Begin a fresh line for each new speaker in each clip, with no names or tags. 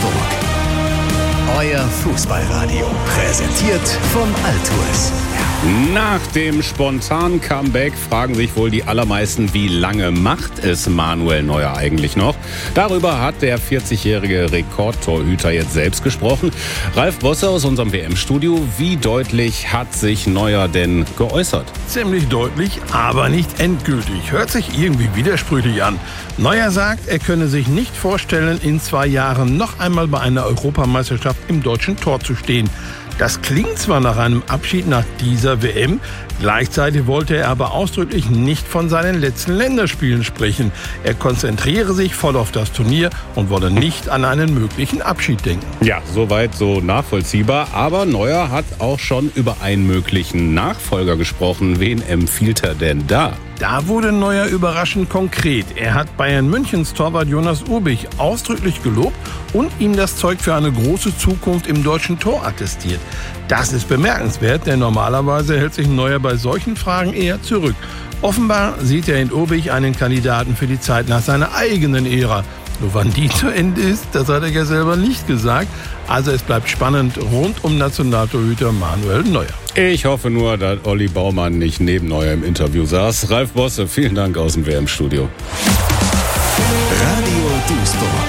Duisburg. Euer Fußballradio, präsentiert von Altours.
Nach dem spontanen Comeback fragen sich wohl die allermeisten, wie lange macht es Manuel Neuer eigentlich noch? Darüber hat der 40-jährige Rekordtorhüter jetzt selbst gesprochen. Ralf Bosse aus unserem WM-Studio. Wie deutlich hat sich Neuer denn geäußert?
Ziemlich deutlich, aber nicht endgültig. Hört sich irgendwie widersprüchlich an. Neuer sagt, er könne sich nicht vorstellen, in 2 Jahren noch einmal bei einer Europameisterschaft im deutschen Tor zu stehen. Das klingt zwar nach einem Abschied nach dieser WM, gleichzeitig wollte er aber ausdrücklich nicht von seinen letzten Länderspielen sprechen. Er konzentriere sich voll auf das Turnier und wolle nicht an einen möglichen Abschied denken.
Ja, soweit so nachvollziehbar. Aber Neuer hat auch schon über einen möglichen Nachfolger gesprochen. Wen empfiehlt er denn da?
Da wurde Neuer überraschend konkret. Er hat Bayern Münchens Torwart Jonas Urbich ausdrücklich gelobt und ihm das Zeug für eine große Zukunft im deutschen Tor attestiert. Das ist bemerkenswert, denn normalerweise hält sich Neuer bei solchen Fragen eher zurück. Offenbar sieht er in Urbich einen Kandidaten für die Zeit nach seiner eigenen Ära. Nur wann die zu Ende ist, das hat er ja selber nicht gesagt. Also es bleibt spannend rund um Nationaltorhüter Manuel Neuer.
Ich hoffe nur, dass Olli Baumann nicht neben Neuer im Interview saß. Ralf Bosse, vielen Dank aus dem WM-Studio.
Radio Duisburg.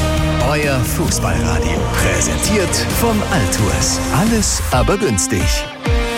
Euer Fußballradio, präsentiert von Altours. Alles aber günstig.